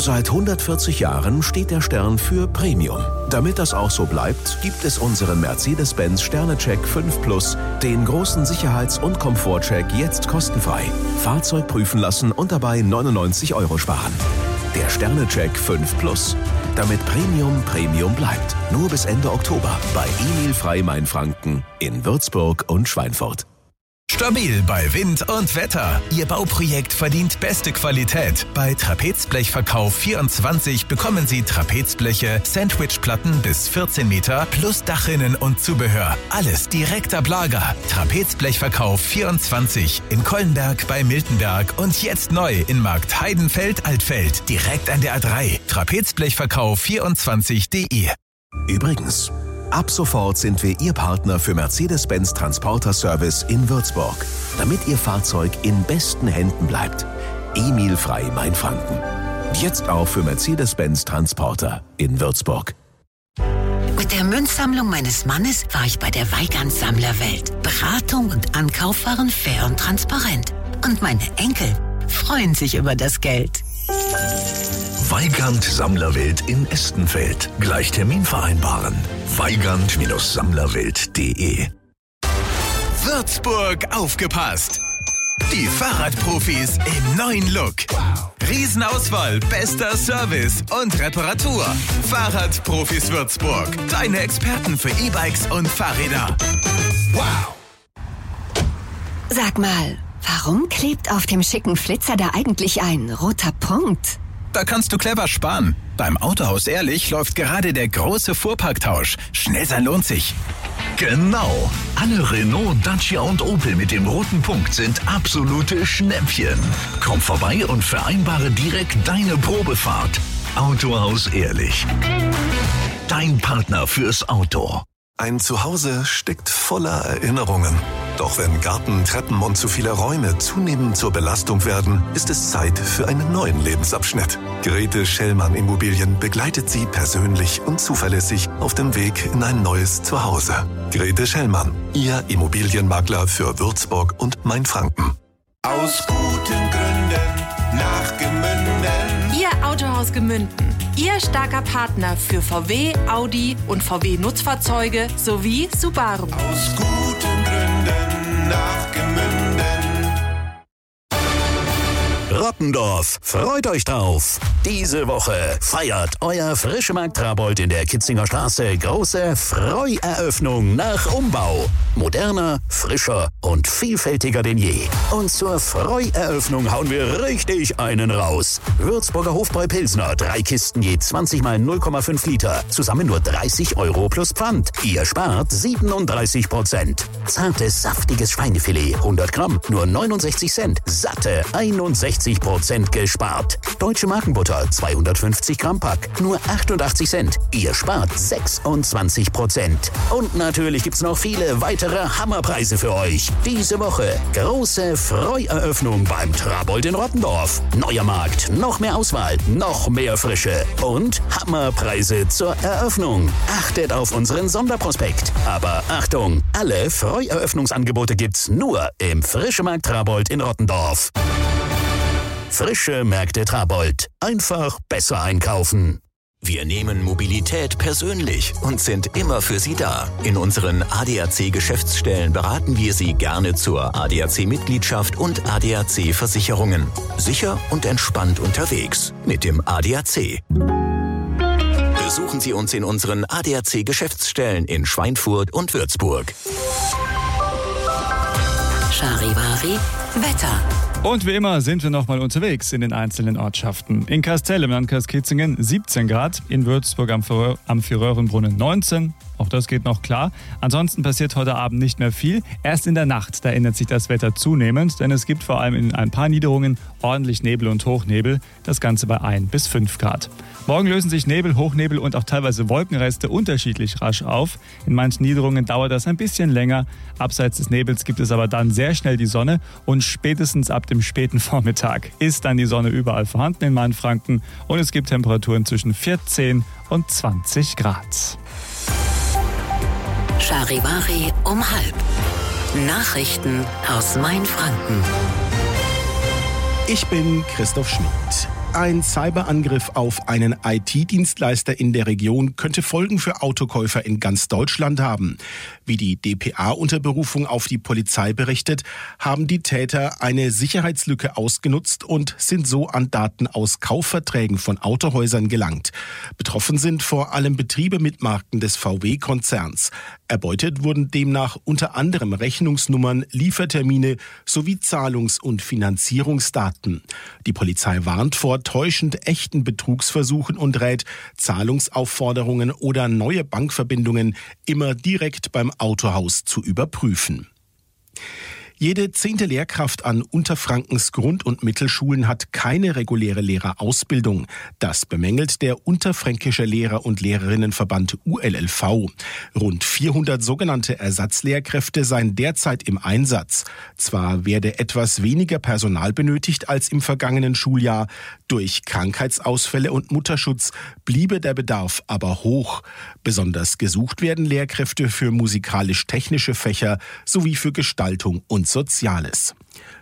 Seit 140 Jahren steht der Stern für Premium. Damit das auch so bleibt, gibt es unseren Mercedes-Benz Sternecheck 5 Plus, den großen Sicherheits- und Komfortcheck jetzt kostenfrei. Fahrzeug prüfen lassen und dabei 99 € sparen. Der Sternecheck 5 Plus. Damit Premium bleibt. Nur bis Ende Oktober bei Emil Frey Mainfranken in Würzburg und Schweinfurt. Stabil bei Wind und Wetter. Ihr Bauprojekt verdient beste Qualität. Bei Trapezblechverkauf24 bekommen Sie Trapezbleche, Sandwichplatten bis 14 Meter plus Dachrinnen und Zubehör. Alles direkt ab Lager. Trapezblechverkauf24 in Kollenberg bei Miltenberg und jetzt neu in Markt Heidenfeld-Altfeld. Direkt an der A3. Trapezblechverkauf24.de. Übrigens, ab sofort sind wir Ihr Partner für Mercedes-Benz Transporter Service in Würzburg, damit Ihr Fahrzeug in besten Händen bleibt. Emil Frey Mainfranken. Jetzt auch für Mercedes-Benz Transporter in Würzburg. Mit der Münzsammlung meines Mannes war ich bei der Weigand Sammlerwelt. Beratung und Ankauf waren fair und transparent. Und meine Enkel freuen sich über das Geld. Weigand Sammlerwelt in Estenfeld. Gleich Termin vereinbaren. Weigand-Sammlerwelt.de. Würzburg aufgepasst! Die Fahrradprofis im neuen Look. Riesenauswahl, bester Service und Reparatur. Fahrradprofis Würzburg. Deine Experten für E-Bikes und Fahrräder. Wow! Sag mal, warum klebt auf dem schicken Flitzer da eigentlich ein roter Punkt? Da kannst du clever sparen. Beim Autohaus Ehrlich läuft gerade der große Fuhrparktausch. Schnell sein lohnt sich. Genau. Alle Renault, Dacia und Opel mit dem roten Punkt sind absolute Schnäppchen. Komm vorbei und vereinbare direkt deine Probefahrt. Autohaus Ehrlich. Dein Partner fürs Auto. Ein Zuhause steckt voller Erinnerungen. Doch wenn Garten, Treppen und zu viele Räume zunehmend zur Belastung werden, ist es Zeit für einen neuen Lebensabschnitt. Grete Schellmann Immobilien begleitet Sie persönlich und zuverlässig auf dem Weg in ein neues Zuhause. Grete Schellmann, Ihr Immobilienmakler für Würzburg und Mainfranken. Aus guten Gründen nach Gemünden. Ihr Autohaus Gemünden. Ihr starker Partner für VW, Audi und VW Nutzfahrzeuge sowie Subaru. Aus guten Gründen nach Gemünden. Rottendorf, freut euch drauf! Diese Woche feiert euer Frischemarkt Trabold in der Kitzinger Straße große Freueröffnung nach Umbau. Moderner, frischer und vielfältiger denn je. Und zur Freueröffnung hauen wir richtig einen raus. Würzburger Hofbräu Pilsner, 3 Kisten je 20 mal 0,5 Liter. Zusammen nur 30 € plus Pfand. Ihr spart 37%. Zartes, saftiges Schweinefilet, 100 Gramm, nur 69 Cent. Satte 61% gespart. Deutsche Markenbutter, 250 Gramm Pack, nur 88 Cent. Ihr spart 26%. Und natürlich gibt's noch viele weitere Hammerpreise für euch. Diese Woche große Freueröffnung beim Trabold in Rottendorf. Neuer Markt, noch mehr Auswahl, noch mehr Frische und Hammerpreise zur Eröffnung. Achtet auf unseren Sonderprospekt. Aber Achtung, alle Freueröffnungsangebote gibt's nur im Frischemarkt Trabold in Rottendorf. Frische Märkte Trabold. Einfach besser einkaufen. Wir nehmen Mobilität persönlich und sind immer für Sie da. In unseren ADAC-Geschäftsstellen beraten wir Sie gerne zur ADAC-Mitgliedschaft und ADAC-Versicherungen. Sicher und entspannt unterwegs mit dem ADAC. Besuchen Sie uns in unseren ADAC-Geschäftsstellen in Schweinfurt und Würzburg. Charivari Wetter. Und wie immer sind wir nochmal unterwegs in den einzelnen Ortschaften. In Kastel im Landkreis Kitzingen 17 Grad, in Würzburg am Füröhrenbrunnen 19. Auch das geht noch klar. Ansonsten passiert heute Abend nicht mehr viel. Erst in der Nacht, da ändert sich das Wetter zunehmend, denn es gibt vor allem in ein paar Niederungen ordentlich Nebel und Hochnebel. Das Ganze bei 1 bis 5 Grad. Morgen lösen sich Nebel, Hochnebel und auch teilweise Wolkenreste unterschiedlich rasch auf. In manchen Niederungen dauert das ein bisschen länger. Abseits des Nebels gibt es aber dann sehr schnell die Sonne und spätestens ab dem späten Vormittag ist dann die Sonne überall vorhanden in Mainfranken und es gibt Temperaturen zwischen 14 und 20 Grad. Charivari um 12:30. Nachrichten aus Mainfranken. Ich bin Christoph Schmid. Ein Cyberangriff auf einen IT-Dienstleister in der Region könnte Folgen für Autokäufer in ganz Deutschland haben. Wie die dpa unter Berufung auf die Polizei berichtet, haben die Täter eine Sicherheitslücke ausgenutzt und sind so an Daten aus Kaufverträgen von Autohäusern gelangt. Betroffen sind vor allem Betriebe mit Marken des VW-Konzerns. Erbeutet wurden demnach unter anderem Rechnungsnummern, Liefertermine sowie Zahlungs- und Finanzierungsdaten. Die Polizei warnt vor täuschend echten Betrugsversuchen und rät, Zahlungsaufforderungen oder neue Bankverbindungen immer direkt beim Autohaus zu überprüfen. Jede 10. Lehrkraft an Unterfrankens Grund- und Mittelschulen hat keine reguläre Lehrerausbildung. Das bemängelt der Unterfränkische Lehrer- und Lehrerinnenverband ULLV. Rund 400 sogenannte Ersatzlehrkräfte seien derzeit im Einsatz. Zwar werde etwas weniger Personal benötigt als im vergangenen Schuljahr. Durch Krankheitsausfälle und Mutterschutz bliebe der Bedarf aber hoch. Besonders gesucht werden Lehrkräfte für musikalisch-technische Fächer sowie für Gestaltung und Soziales.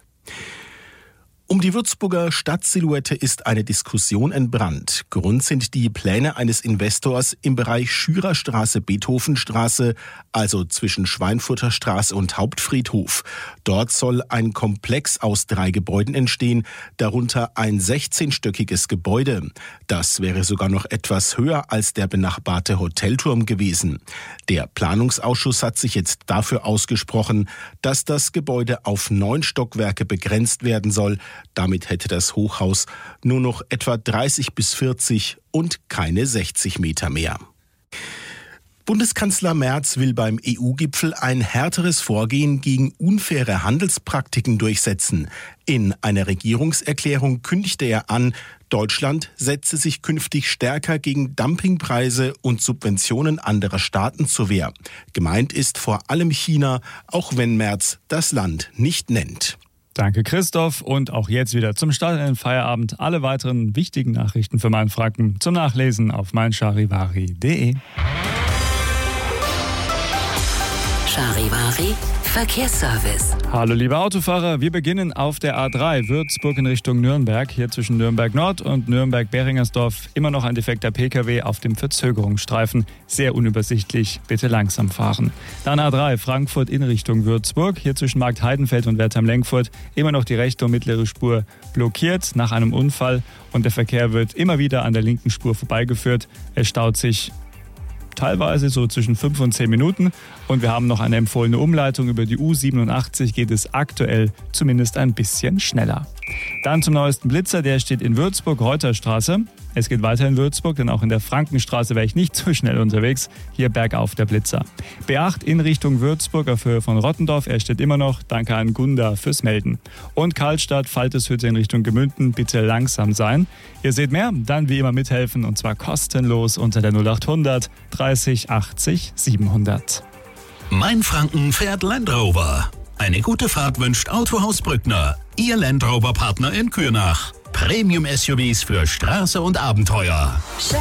Um die Würzburger Stadtsilhouette ist eine Diskussion entbrannt. Grund sind die Pläne eines Investors im Bereich Schürerstraße-Beethovenstraße, also zwischen Schweinfurter Straße und Hauptfriedhof. Dort soll ein Komplex aus 3 Gebäuden entstehen, darunter ein 16-stöckiges Gebäude. Das wäre sogar noch etwas höher als der benachbarte Hotelturm gewesen. Der Planungsausschuss hat sich jetzt dafür ausgesprochen, dass das Gebäude auf 9 Stockwerke begrenzt werden soll. Damit hätte das Hochhaus nur noch etwa 30 bis 40 und keine 60 Meter mehr. Bundeskanzler Merz will beim EU-Gipfel ein härteres Vorgehen gegen unfaire Handelspraktiken durchsetzen. In einer Regierungserklärung kündigte er an, Deutschland setze sich künftig stärker gegen Dumpingpreise und Subventionen anderer Staaten zur Wehr. Gemeint ist vor allem China, auch wenn Merz das Land nicht nennt. Danke Christoph und auch jetzt wieder zum Start in den Feierabend. Alle weiteren wichtigen Nachrichten für Mainfranken zum Nachlesen auf meincharivari.de. Charivari Verkehrsservice. Hallo liebe Autofahrer, wir beginnen auf der A3 Würzburg in Richtung Nürnberg. Hier zwischen Nürnberg Nord und Nürnberg-Beringersdorf immer noch ein defekter Pkw auf dem Verzögerungsstreifen. Sehr unübersichtlich, bitte langsam fahren. Dann A3 Frankfurt in Richtung Würzburg. Hier zwischen Markt Heidenfeld und Wertheim-Lenkfurt immer noch die rechte und mittlere Spur blockiert nach einem Unfall. Und der Verkehr wird immer wieder an der linken Spur vorbeigeführt. Es staut sich teilweise so zwischen 5 und 10 Minuten. Und wir haben noch eine empfohlene Umleitung. Über die U87 geht es aktuell zumindest ein bisschen schneller. Dann zum neuesten Blitzer, der steht in Würzburg, Reuterstraße. Es geht weiter in Würzburg, denn auch in der Frankenstraße wäre ich nicht so schnell unterwegs. Hier bergauf der Blitzer. B8 in Richtung Würzburg auf Höhe von Rottendorf. Er steht immer noch. Danke an Gunda fürs Melden. Und Karlstadt, Falteshütte in Richtung Gemünden. Bitte langsam sein. Ihr seht mehr, dann wie immer mithelfen und zwar kostenlos unter der 0800 30 80 700. Mainfranken fährt Land Rover. Eine gute Fahrt wünscht Autohaus Brückner. Ihr Land Rover Partner in Kürnach. Premium-SUVs für Straße und Abenteuer.